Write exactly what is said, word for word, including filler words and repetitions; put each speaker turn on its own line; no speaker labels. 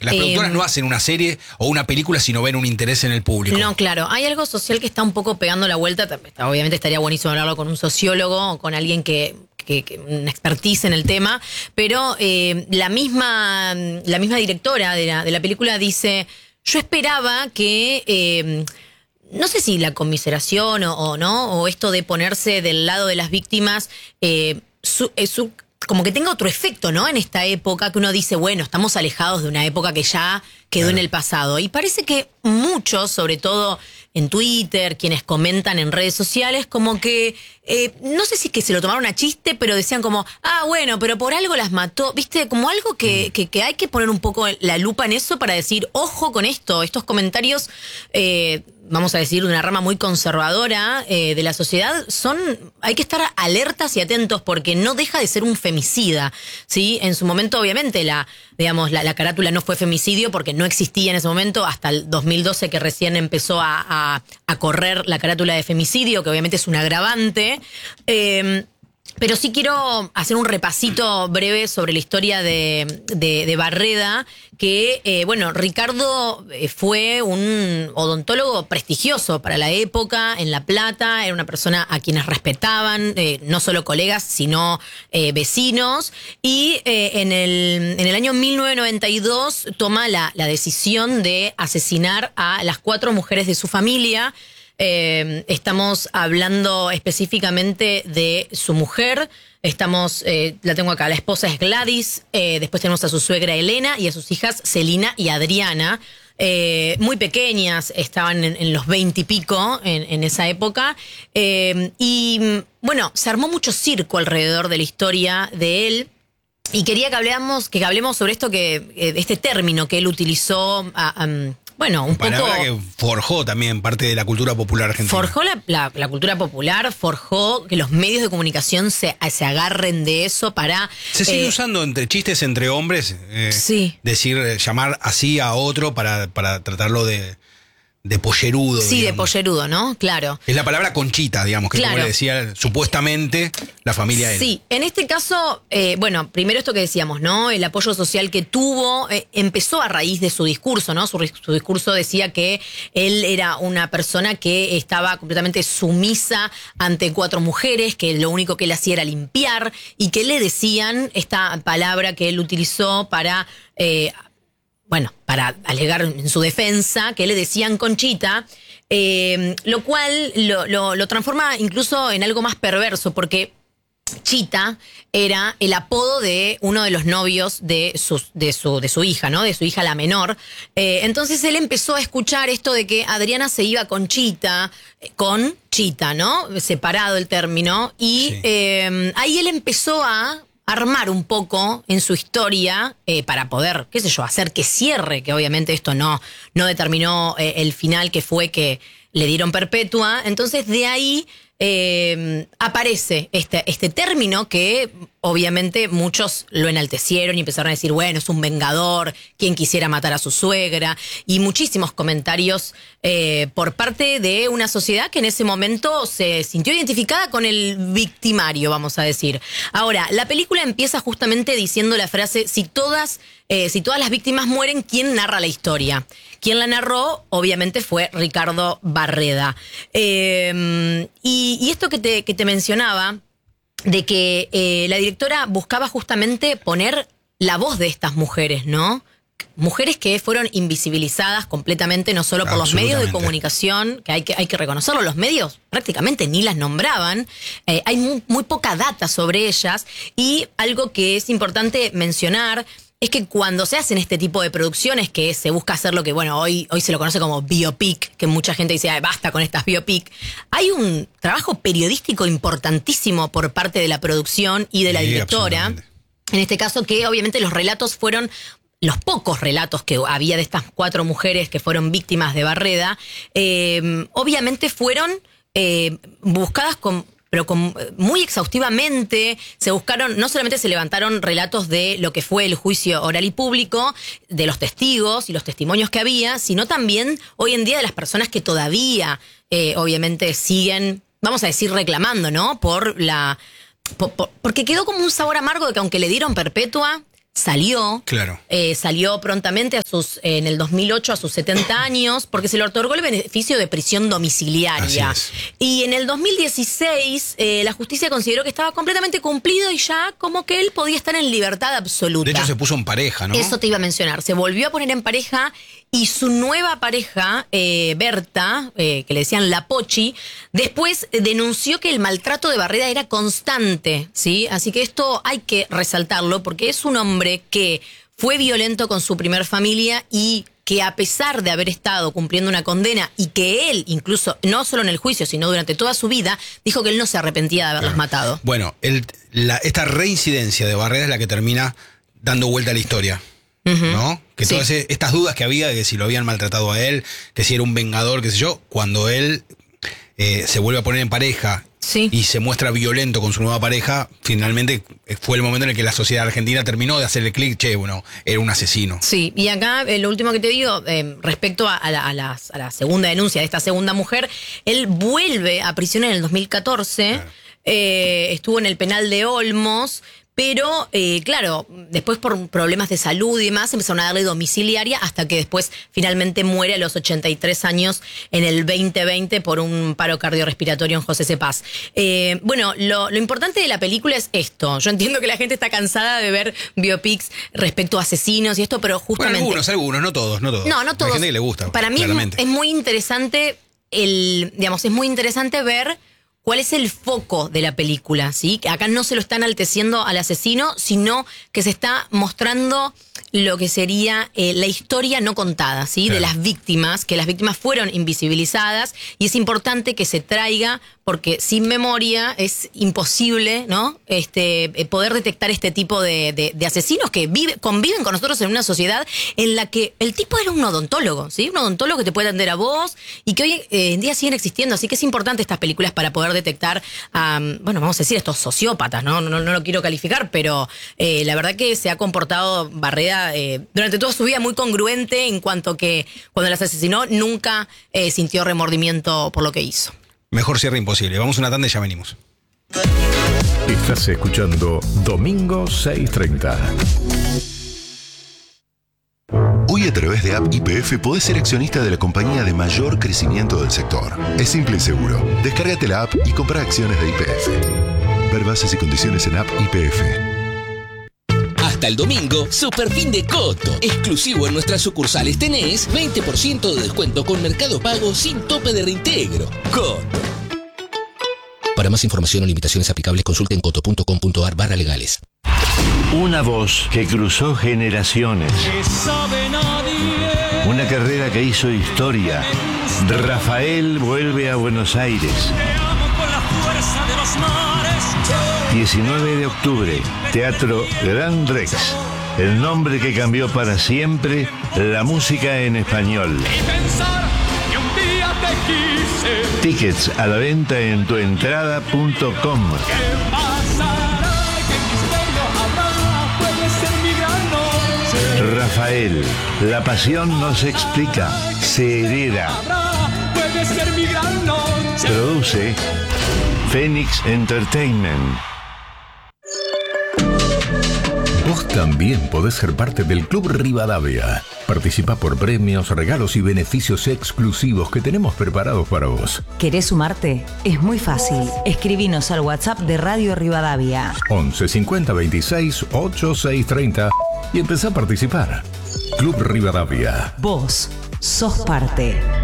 Las productoras eh, no hacen una serie o una película si no ven un interés en el público.
No, claro. Hay algo social que está un poco pegando la vuelta. Obviamente estaría buenísimo hablarlo con un sociólogo o con alguien que... Que, que una expertise en el tema, pero eh, la misma la misma directora de la, de la película dice, yo esperaba que eh, no sé si la conmiseración o, o no, o esto de ponerse del lado de las víctimas, eh, su, eh, su, como que tenga otro efecto, ¿no? En esta época que uno dice, bueno, estamos alejados de una época que ya quedó claro. en el pasado. Y parece que muchos, sobre todo en Twitter, quienes comentan en redes sociales, como que, eh, no sé si es que se lo tomaron a chiste, pero decían como, ah, bueno, pero por algo las mató, ¿viste? Como algo que, mm. que, que hay que poner un poco la lupa en eso para decir, ojo con esto, estos comentarios, eh, vamos a decir, de una rama muy conservadora eh, de la sociedad, son, hay que estar alertas y atentos porque no deja de ser un femicida, ¿sí? En su momento, obviamente, la, digamos, la, la carátula no fue femicidio porque no existía en ese momento, hasta el dos mil doce que recién empezó a, a, a correr la carátula de femicidio, que obviamente es un agravante. Eh, pero sí quiero hacer un repasito breve sobre la historia de, de, de Barreda, que, eh, bueno, Ricardo fue un odontólogo prestigioso para la época en La Plata, era una persona a quienes respetaban, eh, no solo colegas, sino eh, vecinos, y eh, en, el, en el año mil novecientos noventa y dos toma la, la decisión de asesinar a las cuatro mujeres de su familia. Eh, estamos hablando específicamente de su mujer. Estamos, eh, la tengo acá, la esposa es Gladys, eh, después tenemos a su suegra Elena y a sus hijas Celina y Adriana, eh, muy pequeñas, estaban en, en los veinte y pico en, en esa época, eh, y bueno, se armó mucho circo alrededor de la historia de él. Y quería que hablemos, que hablemos sobre esto, que este término que él utilizó, a, a, bueno, un
Palabra
poco...
que forjó también parte de la cultura popular argentina.
Forjó la, la, la cultura popular, forjó que los medios de comunicación se, se agarren de eso para...
Se sigue
eh,
usando entre chistes entre hombres, eh,
sí.
decir, llamar así a otro para, para tratarlo de... De pollerudo.
Sí,
digamos.
de pollerudo, ¿no? Claro.
Es la palabra Conchita, digamos, que
claro.
como le decía supuestamente la familia de él.
Sí, en este caso, eh, bueno, primero esto que decíamos, ¿no? El apoyo social que tuvo eh, empezó a raíz de su discurso, ¿no? Su, su discurso decía que él era una persona que estaba completamente sumisa ante cuatro mujeres, que lo único que él hacía era limpiar, y que le decían esta palabra que él utilizó para... Eh, bueno, para alegar en su defensa, que le decían Conchita, eh, lo cual lo, lo, lo transforma incluso en algo más perverso, porque Chita era el apodo de uno de los novios de su, de su, de su hija, ¿no? De su hija la menor. Eh, entonces él empezó a escuchar esto de que Adriana se iba con Chita, con Chita, ¿no? Separado el término. Y sí. eh, ahí él empezó a... armar un poco en su historia eh, para poder, qué sé yo, hacer que cierre, que obviamente esto no, no determinó eh, el final, que fue que le dieron perpetua. Entonces de ahí eh, aparece este, este término que obviamente muchos lo enaltecieron y empezaron a decir, bueno, es un vengador, quien quisiera matar a su suegra, y muchísimos comentarios eh, por parte de una sociedad que en ese momento se sintió identificada con el victimario, vamos a decir. Ahora, la película empieza justamente diciendo la frase, si todas, eh, si todas las víctimas mueren, ¿quién narra la historia? Quien la narró, obviamente, fue Ricardo Barreda. Eh, y, y esto que te, que te mencionaba, de que eh, la directora buscaba justamente poner la voz de estas mujeres, ¿no? Mujeres que fueron invisibilizadas completamente, no solo por los medios de comunicación, que hay que, hay que reconocerlo, los medios prácticamente ni las nombraban, eh, hay muy, muy poca data sobre ellas, y algo que es importante mencionar es que cuando se hacen este tipo de producciones, que se busca hacer lo que, bueno, hoy, hoy se lo conoce como biopic, que mucha gente dice, basta con estas biopic, hay un trabajo periodístico importantísimo por parte de la producción y de la sí, directora, en este caso, que obviamente los relatos fueron, los pocos relatos que había de estas cuatro mujeres que fueron víctimas de Barreda, eh, obviamente fueron eh, buscadas con... pero con, muy exhaustivamente se buscaron, no solamente se levantaron relatos de lo que fue el juicio oral y público, de los testigos y los testimonios que había, sino también hoy en día de las personas que todavía, eh, obviamente, siguen, vamos a decir, reclamando, ¿no? Por la, por, por, porque quedó como un sabor amargo de que aunque le dieron perpetua, salió.
Claro.
Eh, salió prontamente a sus, eh, en el dos mil ocho a sus setenta años, porque se le otorgó el beneficio de prisión domiciliaria.
Así es.
Y en el dos mil dieciséis eh, la justicia consideró que estaba completamente cumplido y ya como que él podía estar en libertad absoluta.
De hecho, se puso en pareja, ¿no?
Eso te iba a mencionar. Se volvió a poner en pareja y su nueva pareja, eh, Berta, eh, que le decían La Pochi, después denunció que el maltrato de Barreda era constante, ¿sí? Así que esto hay que resaltarlo porque es un hombre que fue violento con su primer familia y que a pesar de haber estado cumpliendo una condena y que él, incluso no solo en el juicio, sino durante toda su vida, dijo que él no se arrepentía de haberlas
Claro.
matado.
Bueno, el, la, esta reincidencia de Barreda es la que termina dando vuelta a la historia. Uh-huh. ¿No? Que
Sí.
todas estas dudas que había de que si lo habían maltratado a él, que si era un vengador, qué sé yo, cuando él eh, se vuelve a poner en pareja
Sí.
y se muestra violento con su nueva pareja, finalmente fue el momento en el que la sociedad argentina terminó de hacerle clic, che, bueno, era un asesino.
Sí, y acá eh, lo último que te digo, eh, respecto a, a, la, a, las, a la segunda denuncia de esta segunda mujer, él vuelve a prisión en el dos mil catorce,
Claro.
eh, estuvo en el penal de Olmos, pero eh, claro, después por problemas de salud y demás empezaron a darle domiciliaria hasta que después finalmente muere a los ochenta y tres años en el veinte veinte por un paro cardiorrespiratorio en José Cepaz. Eh, bueno, lo, lo importante de la película es esto. Yo entiendo que la gente está cansada de ver biopics respecto a asesinos y esto, pero
Bueno,
justamente...
algunos, algunos, no todos, no todos.
No, no todos.
Hay gente que le gusta.
Para mí es,
claramente.
es muy interesante el, digamos, es muy interesante ver cuál es el foco de la película, ¿sí? Que acá no se lo está enalteciendo al asesino, sino que se está mostrando lo que sería eh, la historia no contada, ¿sí?
Claro.
De las víctimas, que las víctimas fueron invisibilizadas y es importante que se traiga porque sin memoria es imposible, ¿no? Este, eh, poder detectar este tipo de, de, de asesinos que vive, conviven con nosotros en una sociedad en la que el tipo era un odontólogo, ¿sí? Un odontólogo que te puede atender a vos y que hoy eh, en día siguen existiendo. Así que es importante estas películas para poder detectar, um, bueno, vamos a decir estos sociópatas, ¿no? No, no, no lo quiero calificar, pero eh, la verdad que se ha comportado Barreda eh, durante toda su vida muy congruente en cuanto que cuando las asesinó nunca eh, sintió remordimiento por lo que hizo.
Mejor cierre imposible. Vamos a una tanda y ya venimos.
Estás escuchando Domingo seiscientos treinta.
Hoy a través de App Y P F podés ser accionista de la compañía de mayor crecimiento del sector. Es simple y seguro. Descárgate la app y compra acciones de Y P F. Ver bases y condiciones en App Y P F.
Hasta el domingo, super fin de Coto. Exclusivo en nuestras sucursales tenés veinte por ciento de descuento con Mercado Pago sin tope de reintegro. Coto. Para más información o limitaciones aplicables, consulten coto punto com punto ar barra legales.
Una voz que cruzó generaciones. Una carrera que hizo historia. Rafael vuelve a Buenos Aires. diecinueve de octubre, Teatro Gran Rex. El nombre que cambió para siempre la música en español. Tickets a la venta en tuentrada punto com. Rafael, la pasión no se explica, se hereda. Produce Phoenix Entertainment.
Vos también podés ser parte del Club Rivadavia. Participa por premios, regalos y beneficios exclusivos que tenemos preparados para vos.
¿Querés sumarte? Es muy fácil. Escribinos al WhatsApp de Radio Rivadavia.
once cincuenta veintiséis ochenta y seis treinta y empezá a participar. Club Rivadavia.
Vos sos parte.